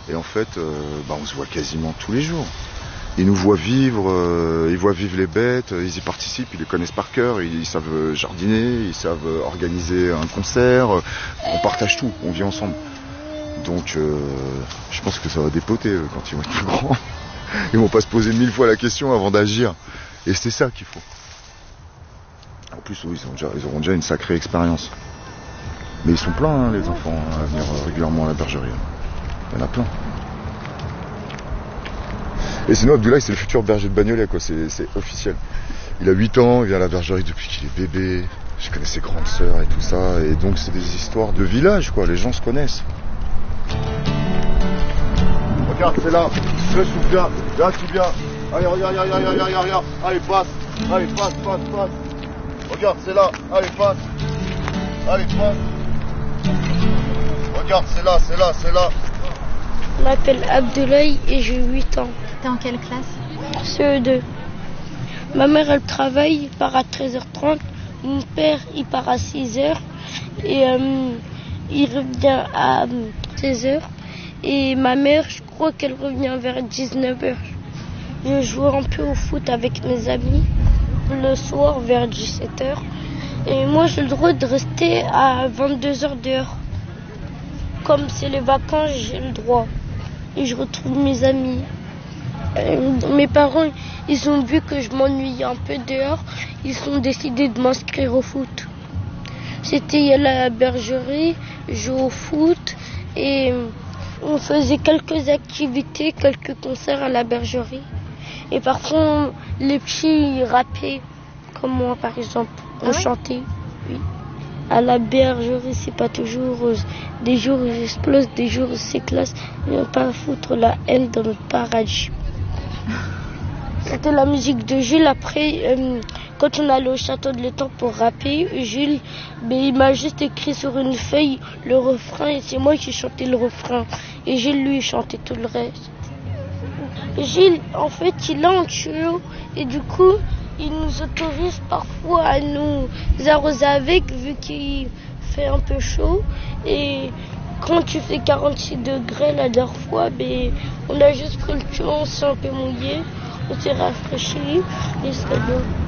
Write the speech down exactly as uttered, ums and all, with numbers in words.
Et en fait, euh, bah, on se voit quasiment tous les jours. Ils nous voient vivre, euh, ils voient vivre les bêtes, ils y participent, ils les connaissent par cœur, ils, ils savent jardiner, ils savent organiser un concert. On partage tout, on vit ensemble. Donc euh, je pense que ça va dépoter euh, quand ils vont être plus grands. Ils vont pas se poser mille fois la question avant d'agir. Et c'est ça qu'il faut. En plus, oui, ils, ont déjà, ils auront déjà une sacrée expérience. Mais ils sont pleins, hein, les enfants, à venir régulièrement à la bergerie. Il y en a plein. Et sinon, Abdoulaye, c'est le futur berger de Bagnolet, quoi. C'est, c'est officiel. Il a huit ans, il vient à la bergerie depuis qu'il est bébé. Je connais ses grandes sœurs et tout ça. Et donc, c'est des histoires de village, quoi. Les gens se connaissent. Regarde, c'est là. Je souffle bien. Là, tu viens. Allez, regarde, regarde, regarde, regarde, regarde. Allez, passe. Allez, passe, passe, passe. Regarde, c'est là. Allez, passe. Allez, passe. Regarde, c'est là, c'est là, c'est là. Je m'appelle Abdoulaye et j'ai huit ans. T'es en quelle classe? C E deux. Ma mère, elle travaille, il part à treize heures trente. Mon père, il part à six heures. Et euh, il revient à seize heures. Et ma mère, je crois qu'elle revient vers dix-neuf heures. Je joue un peu au foot avec mes amis le soir vers dix-sept heures. Et moi, j'ai le droit de rester à vingt-deux heures dehors. Comme c'est les vacances, j'ai le droit. Et je retrouve mes amis. Euh, mes parents, ils ont vu que je m'ennuyais un peu dehors. Ils ont décidé de m'inscrire au foot. C'était à la bergerie, je jouais au foot et on faisait quelques activités, quelques concerts à la bergerie. Et parfois, les petits ils rappaient, comme moi par exemple. On Ah ouais chantait, oui. À la bergerie, c'est pas toujours rose. Des jours où j'explose, des jours où c'est classe. Il ne pas foutre la haine dans notre paradis. C'était la musique de Jules. Après, euh, quand on allait au château de l'étang pour rapper, Jules, mais il m'a juste écrit sur une feuille le refrain et c'est moi qui chantais le refrain. Et Jules, lui, chantait tout le reste. Gilles, en fait, il a un tuyau et du coup, il nous autorise parfois à nous arroser avec vu qu'il fait un peu chaud. Et quand tu fais quarante-six degrés la dernière fois, ben, on a juste pris le tuyau, on s'est un peu mouillé, on s'est rafraîchi et c'est bon.